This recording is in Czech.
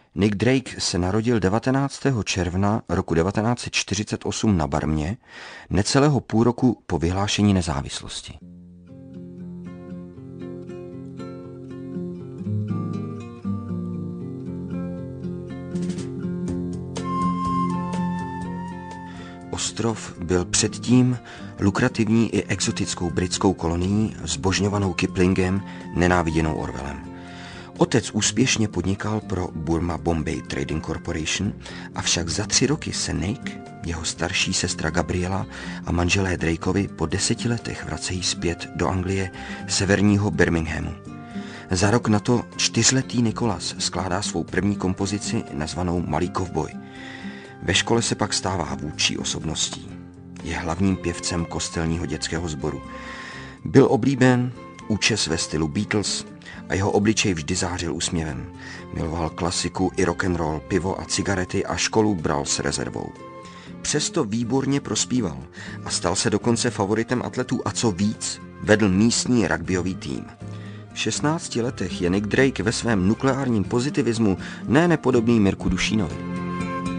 Nick Drake se narodil 19. června roku 1948 na Barmě, necelého půl roku po vyhlášení nezávislosti. Ostrov byl předtím lukrativní i exotickou britskou kolonií, zbožňovanou Kiplingem, nenáviděnou Orwellem. Otec úspěšně podnikal pro Burma Bombay Trading Corporation, avšak za 3 roky se Nick, jeho starší sestra Gabriela a manželé Drakeovi po 10 letech vracejí zpět do Anglie, severního Birminghamu. Za rok na to 4letý Nicholas skládá svou první kompozici nazvanou Malý kovboj. Ve škole se pak stává vůdčí osobností. Je hlavním pěvcem kostelního dětského sboru. Byl oblíben, účes ve stylu Beatles a jeho obličej vždy zářil úsměvem. Miloval klasiku i rock'n'roll, pivo a cigarety a školu bral s rezervou. Přesto výborně prospíval a stal se dokonce favoritem atletů a co víc, vedl místní rugbyový tým. V 16 letech je Nick Drake ve svém nukleárním pozitivismu nepodobný Mirku Dušínovi.